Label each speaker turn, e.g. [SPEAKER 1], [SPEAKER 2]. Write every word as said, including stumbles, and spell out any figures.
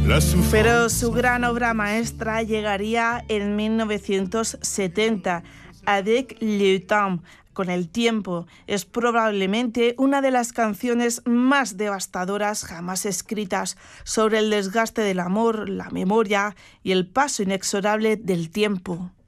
[SPEAKER 1] Pero su gran obra maestra llegaría en mil novecientos setenta, Avec le temps, con el tiempo. Es probablemente una de las canciones más devastadoras jamás escritas sobre el desgaste del amor, la memoria y el paso inexorable del tiempo.